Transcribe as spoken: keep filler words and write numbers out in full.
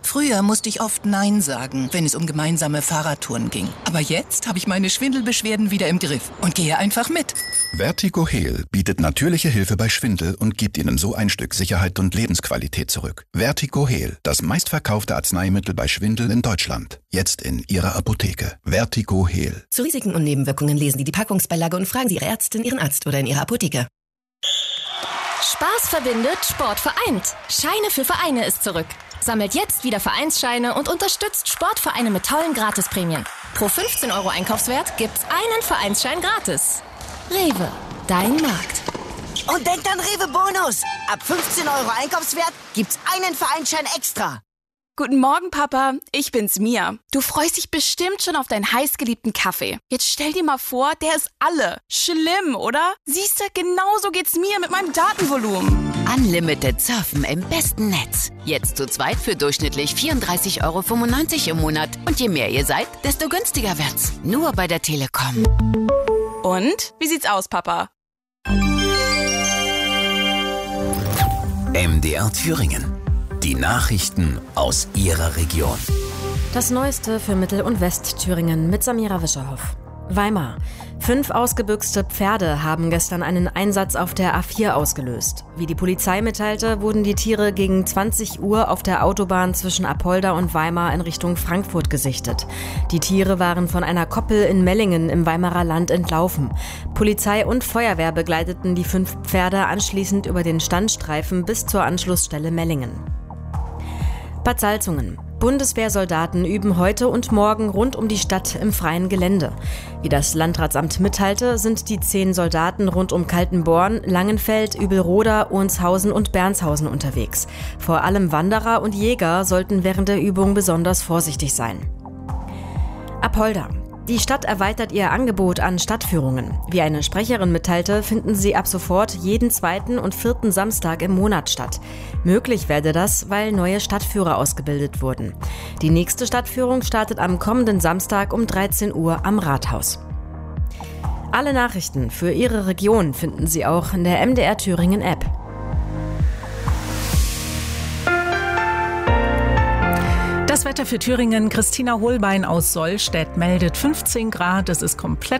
Früher musste ich oft Nein sagen, wenn es um gemeinsame Fahrradtouren ging. Aber jetzt habe ich meine Schwindelbeschwerden wieder im Griff und gehe einfach mit. Vertigo Heal bietet natürliche Hilfe bei Schwindel und gibt Ihnen so ein Stück Sicherheit und Lebensqualität zurück. Vertigo Heal, das meistverkaufte Arzneimittel bei Schwindel in Deutschland. Jetzt in Ihrer Apotheke. Vertigo Heal. Zu Risiken und Nebenwirkungen lesen Sie die Packungsbeilage und fragen Sie Ihre Ärztin, Ihren Arzt oder in Ihrer Apotheke. Spaß verbindet, Sport vereint. Scheine für Vereine ist zurück. Sammelt jetzt wieder Vereinsscheine und unterstützt Sportvereine mit tollen Gratisprämien. Pro fünfzehn Euro Einkaufswert gibt's einen Vereinsschein gratis. Rewe, dein Markt. Und denkt an Rewe Bonus. Ab fünfzehn Euro Einkaufswert gibt's einen Vereinsschein extra. Guten Morgen, Papa. Ich bin's, Mia. Du freust dich bestimmt schon auf deinen heißgeliebten Kaffee. Jetzt stell dir mal vor, der ist alle. Schlimm, oder? Siehste, genauso geht's mir mit meinem Datenvolumen. Unlimited Surfen im besten Netz. Jetzt zu zweit für durchschnittlich vierunddreißig Euro fünfundneunzig im Monat. Und je mehr ihr seid, desto günstiger wird's. Nur bei der Telekom. Und? Wie sieht's aus, Papa? M D R Thüringen. Die Nachrichten aus Ihrer Region. Das Neueste für Mittel- und Westthüringen mit Samira Wischerhoff. Weimar. Fünf ausgebüxte Pferde haben gestern einen Einsatz auf der A vier ausgelöst. Wie die Polizei mitteilte, wurden die Tiere gegen zwanzig Uhr auf der Autobahn zwischen Apolda und Weimar in Richtung Frankfurt gesichtet. Die Tiere waren von einer Koppel in Mellingen im Weimarer Land entlaufen. Polizei und Feuerwehr begleiteten die fünf Pferde anschließend über den Standstreifen bis zur Anschlussstelle Mellingen. Bad Salzungen. Bundeswehrsoldaten üben heute und morgen rund um die Stadt im freien Gelände. Wie das Landratsamt mitteilte, sind die zehn Soldaten rund um Kaltenborn, Langenfeld, Übelroda, Ohnshausen und Bernshausen unterwegs. Vor allem Wanderer und Jäger sollten während der Übung besonders vorsichtig sein. Apolda. Die Stadt erweitert ihr Angebot an Stadtführungen. Wie eine Sprecherin mitteilte, finden sie ab sofort jeden zweiten und vierten Samstag im Monat statt. Möglich werde das, weil neue Stadtführer ausgebildet wurden. Die nächste Stadtführung startet am kommenden Samstag um dreizehn Uhr am Rathaus. Alle Nachrichten für Ihre Region finden Sie auch in der M D R Thüringen App. Das Wetter für Thüringen. Christina Holbein aus Sollstedt meldet fünfzehn Grad. Es ist komplett